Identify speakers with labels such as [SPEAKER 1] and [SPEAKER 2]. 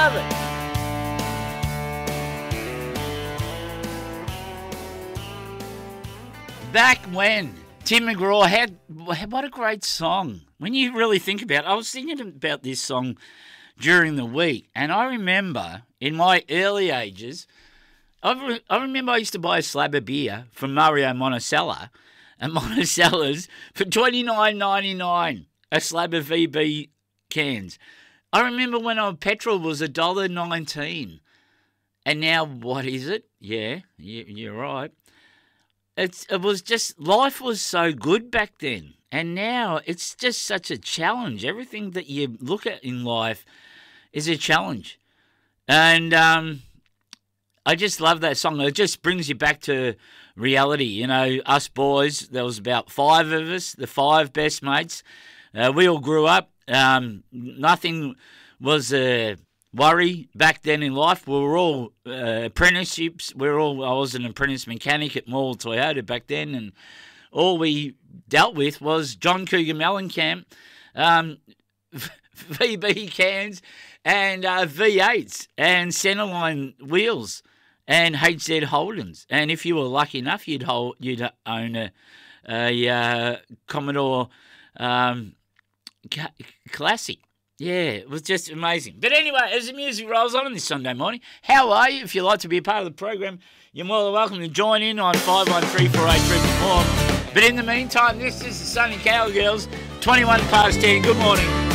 [SPEAKER 1] love it. Back when Tim McGraw had what a great song. When you really think about it, I was thinking about this song during the week, and I remember in my early ages, I remember I used to buy a slab of beer from Mario Monticello at Monticello's for $29.99, a slab of VB cans. I remember when petrol was $1.19, and now what is it? Yeah, you're right. It was just, life was so good back then, and now it's just such a challenge. Everything that you look at in life is a challenge, and I just love that song. It just brings you back to reality. You know, us boys, there was about 5 of us, the 5 best mates. We all grew up. Nothing was a worry back then in life. We were all apprenticeships. I was an apprentice mechanic at Mall Toyota back then, and all we dealt with was John Cougar Mellencamp, VB cans, and V8s, and centerline wheels, and HZ Holdens. And if you were lucky enough, you'd own a Commodore Classic. Yeah, it was just amazing. But anyway, as the music rolls on this Sunday morning, how are you? If you'd like to be a part of the program, you're more than welcome to join in on 513-483-4. But in the meantime, this is the Sunny Cowgirls, 21 past 10. Good morning.